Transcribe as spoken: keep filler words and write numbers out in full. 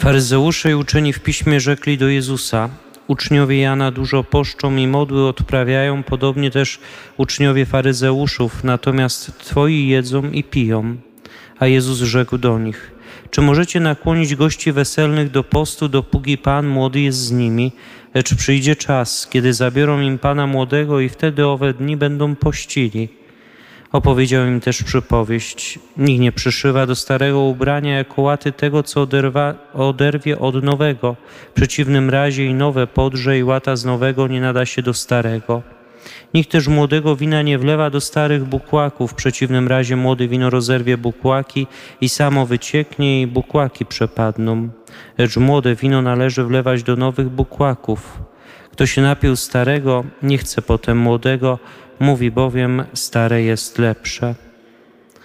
Faryzeusze i uczeni w piśmie rzekli do Jezusa: uczniowie Jana dużo poszczą i modły odprawiają, podobnie też uczniowie faryzeuszów, natomiast twoi jedzą i piją. A Jezus rzekł do nich: czy możecie nakłonić gości weselnych do postu, dopóki Pan młody jest z nimi? Lecz przyjdzie czas, kiedy zabiorą im Pana młodego i wtedy owe dni będą pościli. Opowiedział im też przypowieść. Nikt nie przyszywa do starego ubrania jako łaty tego, co oderwa, oderwie od nowego. W przeciwnym razie i nowe podrze i łata z nowego nie nada się do starego. Nikt też młodego wina nie wlewa do starych bukłaków. W przeciwnym razie młode wino rozerwie bukłaki i samo wycieknie i bukłaki przepadną. Lecz młode wino należy wlewać do nowych bukłaków. Kto się napił starego, nie chce potem młodego, mówi bowiem, stare jest lepsze.